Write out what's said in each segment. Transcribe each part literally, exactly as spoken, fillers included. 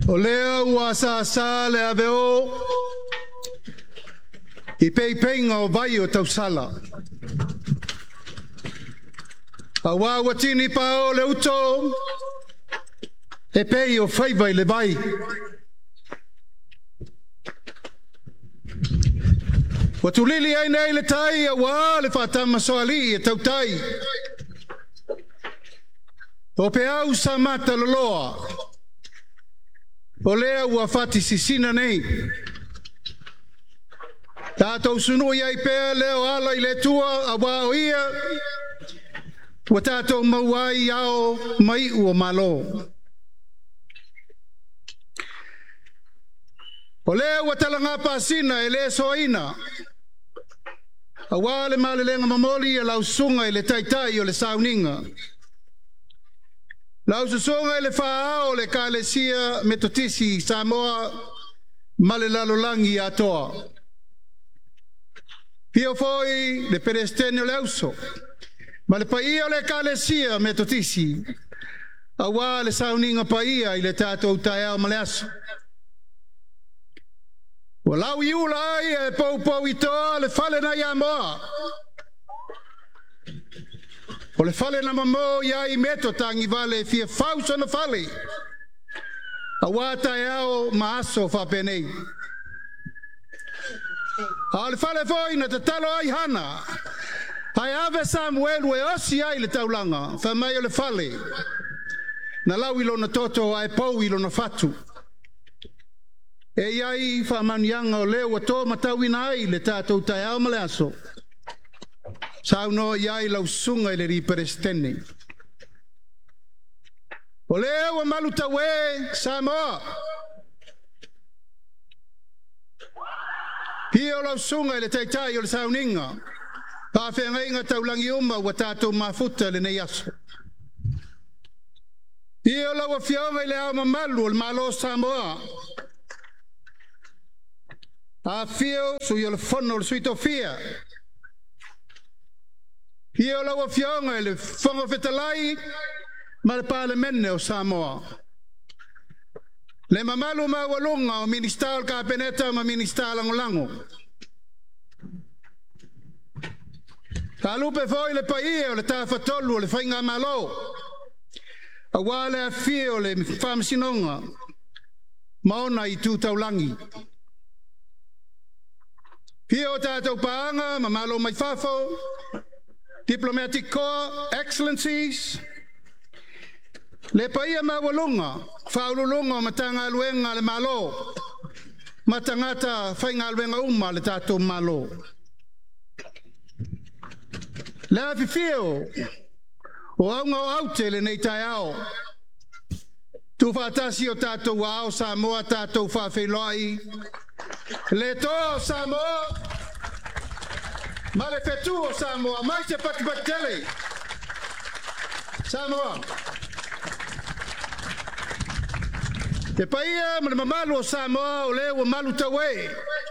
O lea ua sa sa le aveo I pei peinga o vai o tau sala. A wā watini pa o le uto e pei o whaiva I le vai. Watulili ai nei le tai a wā le whātama soali e tau tai. O pe au sa mata loloa. O lea ua whati sisina nei. Tātou sunu iai pēr leo ala I le tua a wā o ia. Wa tātou mauai ao mai ua malo. O lea ua talanga pāsina e le soina. A wā le malelenga mamoli e lau sunga I le taitai o le sauninga. Lau susonga I le whaao le kālesia metotisi Samoa ma le lalolangi atoa. Pio foi le perestene o le auso. Ma le paia o le kālesia metotisi. A wā le sauninga paia I le tātou tae ma le aso. Wa lau iula ai e pou pou I toa le whale na ia moa. O le whale na mamo ia I meto tangi vale fia fausa na whale. A wata e ao maaso whapenei. A le whale foi na te talo ai hana. Ai ave Samuel we osi ai le taulanga. Whamai o le whale. Na lau ilo na toto ai pou ilo na fatu. E iai whamanianga o leo a tō matawina ai le tātou tai ao male aso. Sau no iai lau sunga I le riperestene. O leo a maluta we Samoa. Pio lau sunga I le taitai o le sauninga. Pāwhenga inga taulangi uma wa tātou mafuta le nei aso. Pio lau a fionga I le ao mamalu o le malo Samoa. A fio su yo le fono le suito fia. Pio la wa fionga le fongo fetalai ma le pale menne o Samoa. Le mamalu ma walunga o ministal ka peneta ma ministal langolango. Ka lupe foi le paie o le tafatolu o le fainga malo. A wale a fio le famsinonga. Maona I tu taulangi. Pio tātou paanga, mamalo mai fafo, diplomatic corps, excellencies. Le paia mawalunga, whaululunga o matanga aluenga le malo. Matangata whainga aluenga uma le tātou malo. Le afi fio, o aunga o aute le nei tai ao. Tu whatasi o tātou wao Samoa tātou whawheloi. Le to Samoa ma le fetu o Samoa mai se pakipatele Samoa te paia ma le mamalu o Samoa o le o malu tawe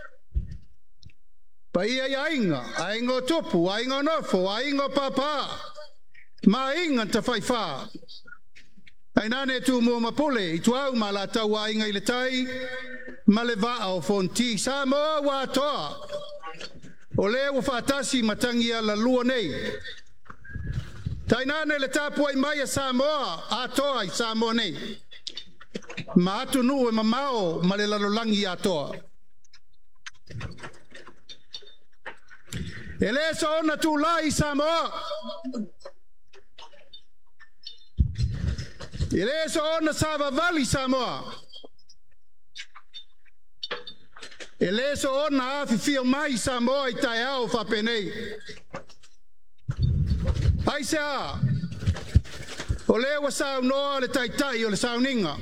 paia I ainga ainga o tupu ainga o nofo ainga o papa ma inga ta whaiwha ai nane tu mo mapule I tu au ma la tau ainga I le tai ma le vaa o fonti Samoa wa toa o le o whaatasi matangi a la lua nei tainane le tāpua I mai a Samoa a toa I Samoa nei ma atu nu e mamao ma le lalolangi a toa e le so ona tu la I Samoa e le so ona Sava Valley Samoa e le so ona afi fio mai Samoa I tai ao whapenei. Ai se a, o le wa sau noa le taitai o le sauninga.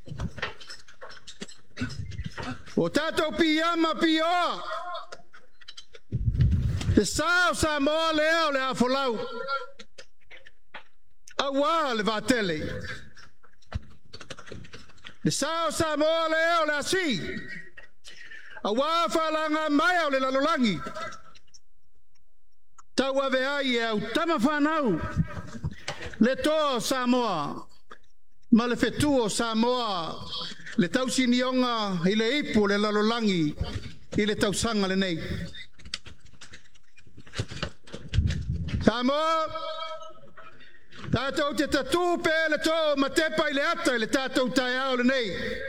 O tātou piyama piyoa. Le sao Samoa leo le afolau. Awa le vatele. Le sao Samoa leo le asi. A wā whalanga mai au le lalolangi. Tau ave ai au tama whanau. Le tō Samoa. ma le fetua o Samoa le tausinionga i le ipu le lalolangi i le tausanga le nei. Samoa, tātou te tatu pe le tō ma tepa i le ata i le tātou tai ao le nei.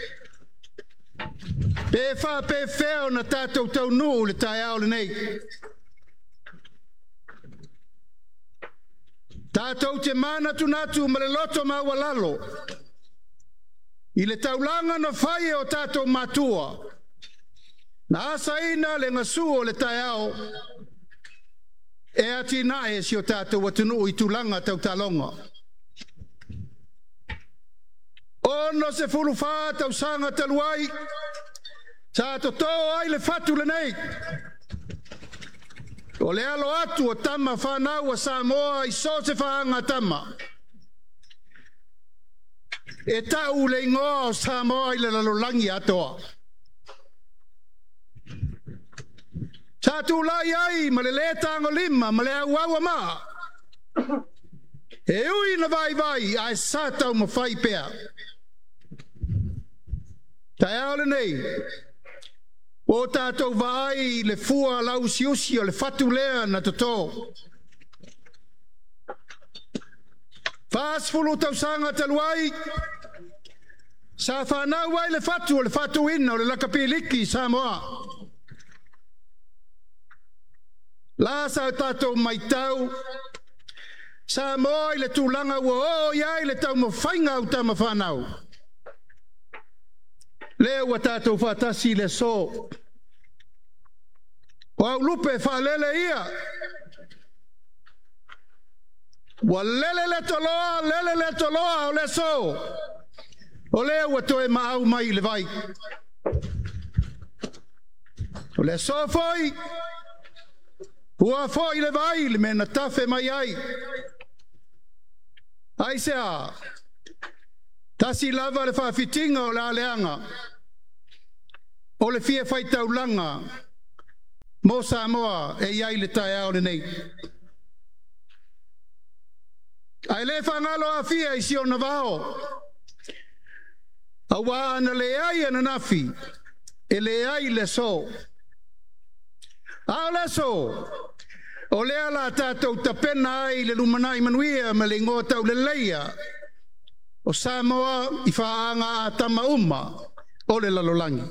Pe wha pe wheo na tātou tau nu le tai ao le nei. Tātou te mana tunatu ma le loto ma walalo. I le taulanga na whai o tātou matua. Na asaina le ngasuo le tai ao. E ati nae si o tātou watunu i tūlanga tau talonga. Ono se fulu wha tau sanga taluai. Sa to tō ai le fatu le nei. O le alo atu o tama whanau a Samoa i so se whaanga tama. E tau le ingoa o Samoa i le lalolangi atoa. Sa tu lai ai ma le le tango lima ma le au aua maa. E ui na vai vai ai sa tau ma whai pea. Tai ao le nei. O tātou vai le fua lau siusi o le fatu lea na toto. Fas fulu tau sanga taluai. Sa whanau ai le fatu o le fatu ina o le lakapiliki Samoa. La sa tātou mai tau. Samoa i le tūlanga ua o iai le tau mo whainga au tama whanau. Leo wa tātou whatasi le so. Wa lupe whalele ia. Wa lele le toloa, lele le toloa o le so. O leo wa toe maau mai le vai. O le so foi. Ua foi le vai le mena tafe mai ai. Ai sea. Tasi lava le whawhitinga o le aleanga. O le fia whai taulanga. Mo Samoa e iai le tai ao le nei. Ai le whangalo a fia i si o na vao. A wā ana le ai ana nafi. E le ai le so. Ao le so. O le ala tātou tapena ai le lumanai manuia ma le ngōtau le leia. O Samoa i whaanga a tama uma o le lalolangi.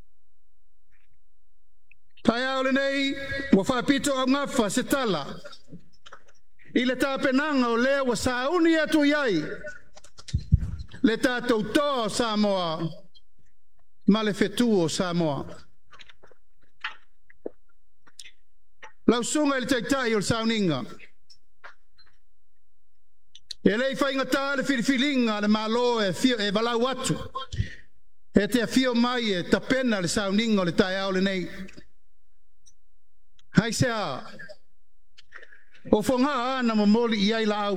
Tai ao le nei, wa whapito au ngafa se tala. I le tāpenanga o lea wa sauni atu iai. Le tātou tō Samoa, ma le whetu o Samoa. Lausunga i le taitai o le sauninga. E lei whainga tā le whiriwhiringa le malo e, fio, e walau atu. E te fio mai e tapena le sauninga o le tai ao le nei. Hai sea. O whonga ana mamoli i ai lau.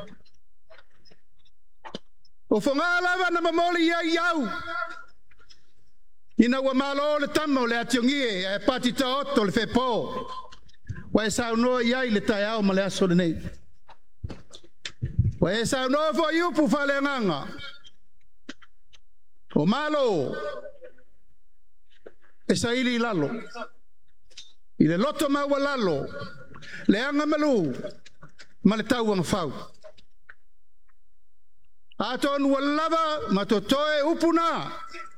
O whonga lava na mamoli i ai au. Ina wa malo le tamo le ationgie e pati ta oto le whepo. Wa e saunoa i ai le tai ao ma le aso le nei. Wa e saunoa fo iupu whale nganga. O malo. E sa ili lalo. I le loto maua lalo. Le anga malu. Ma le tau ang whau. Aton walava ma to toe upuna.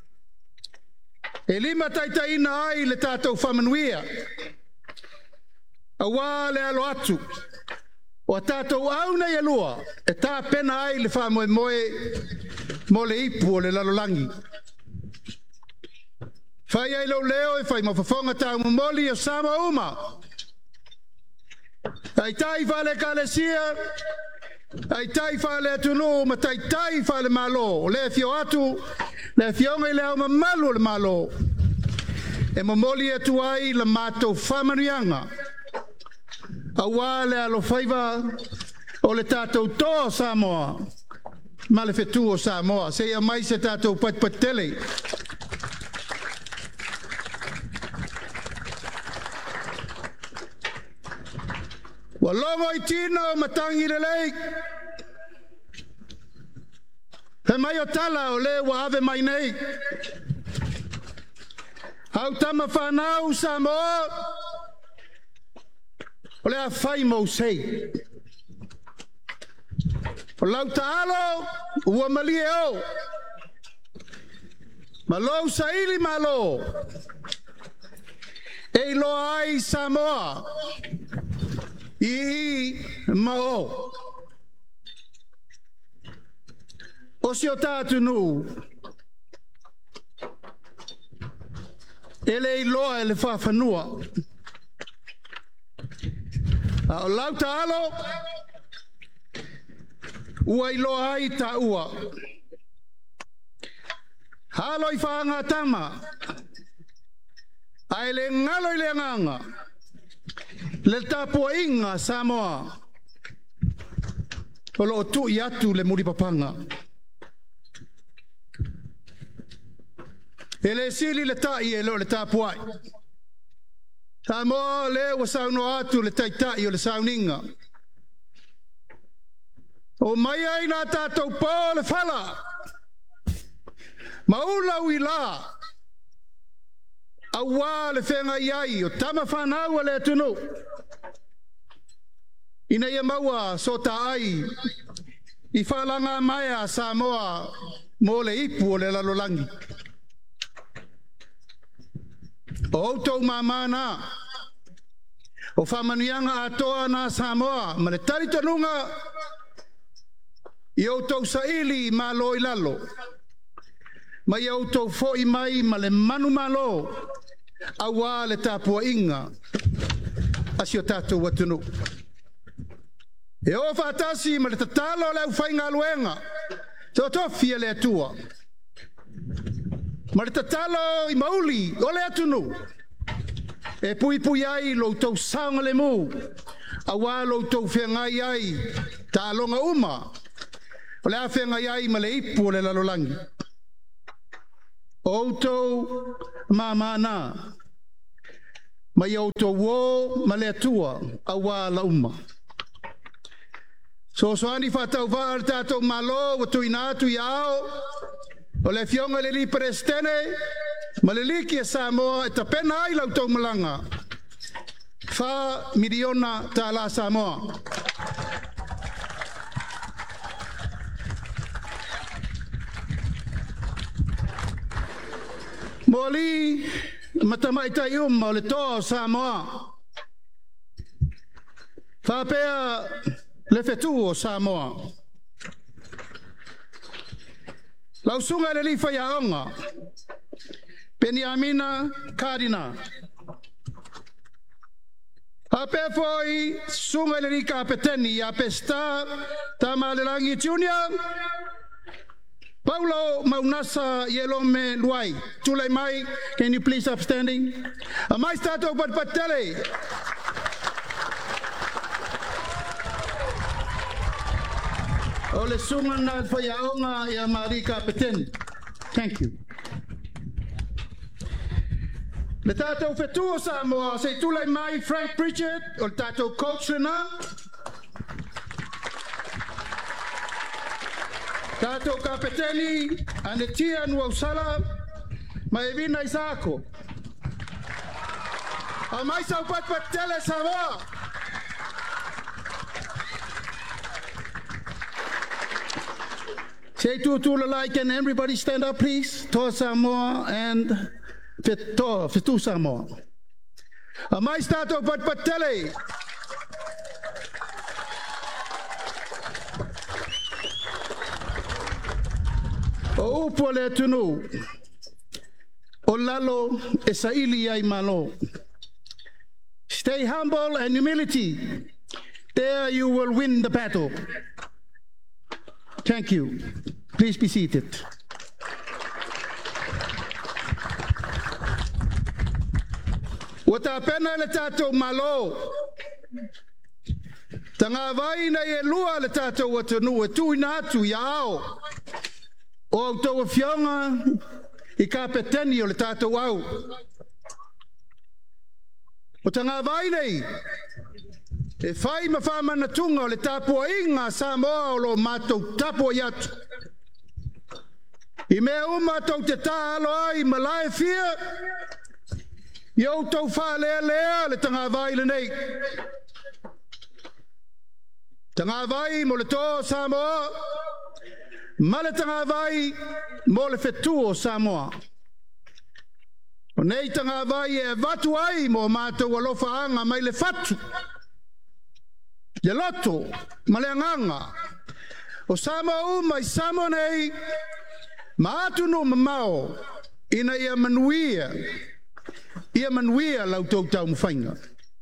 E lima taitaina ai le tātou whamanuia. A wā le alo atu. O tātou au nei alua. E tā pena ai le whamoe moe mo le ipu o le lalolangi. Whai ai lau leo e whai mawhawhonga tau mamoli o Sama Uma. Ai tai whale kalesia. Ai tai whale atunu ma tai tai whale malo. O le fio atu. Le fionga i leo mamalu le malo. E mamoli atu ai la mātou whamanuianga. A wā le alo whaiva o le tātou tō Samoa. Ma le whetu o Samoa. Se ia mai se tātou patpatele. Wa longo i tino matangi le lei. He mai o tala o le wa ave mai nei. Au tama whanau Samoa. O le a whai mo sei. O lau taalo, ua malie o. Malo saili malo. E lo ai Samoa. I ma o. O si o tātu nu. Ele i loa e le whawhanua. O lau taalo. Ua i loa ai ta ua. Halo i whaanga tama. Ai le ngalo i le nganga. Le tapua inga Samoa. O lo tu i atu le muri papanga. E le sili le tai e lo le tapua. Samoa le wa sauno atu le taitai o le sauninga. O mai ai nā tātou pō le whala. Maulau i la. Awa le whenga iai o tama whanau le tunu. Ina ia maua so ta ai. I whalanga mai a Samoa mo le ipu o le lalolangi. O outou mamana. O whamanuianga atoa na Samoa. Ma le tari tanunga. I outou saili ma lo i lalo. Ma i outou fo i mai ma le manu malo. Awa le tapua inga. Asi o tātou watunu. E o whaatasi ma le tatalo le uwhainga aluenga. Tō tofia le atua. Ma le tatalo i mauli o le atunu. E pui pui ai lo tau saunga le mu. Awa lo tau whengai ai. Ta alonga uma. O le a whengai ai ma le ipu o le lalolangi. Outou mamana. Mai outou wo ma le atua. Awa la uma. So soani whatau wā ar tātou malo wa tui nātu i ao. O le fionga le li prestene. Ma le liki e Samoa e ta pena ai lau tau malanga. Wha miliona tā la Samoa. Mo li matamai tai uma o le toa o Samoa. Wha pea le fetu o Samoa. Lau sunga le li whaiaonga. Peniamina Kadina. Hape foi sunga le li kapeteni a pesta Tamalelangi Junior. Paulo Maunasa Yelome Luai. Tulai mai, can you please upstanding? Mai stato pat patele. Ole sunga na whaiaonga ia marika peten. Thank you. Le tātou whetua Samoa, se tulai mai Frank Pritchard, o le tātou coach lena. Tātou kapeteni, Anetia Nuausala, mai evina Isako. A mai sau pat pat tele Samoa. Say to to like, can everybody stand up, please? To Samoa and to Fitu Samoa. A mai stato pat pat tele. O upo le tunu. O lalo e saili ai malo. Stay humble and humility. There you will win the battle. Thank you. Please be seated. Wata pena le tato malo. Tanga vai na ye lua le tato watanu e tu inatu yao. O auto fionga I kapeteni o le tato au. O tanga vai nei. E fai ma whamana tunga o le tapua inga Samoa o lo matou tapua yatu. I mea uma tau te tālo ai malae fia. Iau tau wha lea lea le tanga vai le nei. Tanga vai mo le tō Samoa. Ma le tanga vai mo le whetuo Samoa. O nei tanga vai e watu ai mo mātou alofa anga mai le whatu. Ia loto, ma le anganga. O Samoa mai Samoa nei, ma atu no mamao, ina ia manuia, ia manuia lau tau tau mwhainga.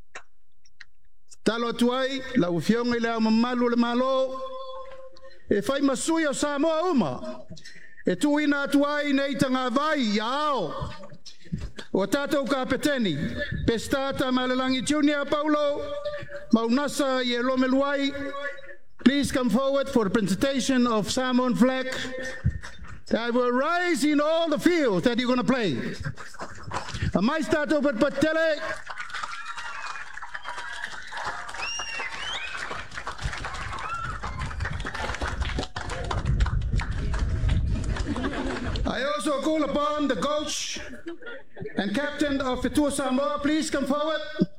Talo atu ai, lau fionga i leo mamalu le malo, e whai masui o Samoa uma, e tuina atu ai nei tanga vai, iao. O tātou ka peteni, Pestata Malelangi Junior Paulo, Maunasa Yelomeluai, please come forward for the presentation of Samoan flag that will rise in all the fields that you're going to play. Mai tātou patele. I also call upon the coach and captain of Whetua Samoa, please come forward.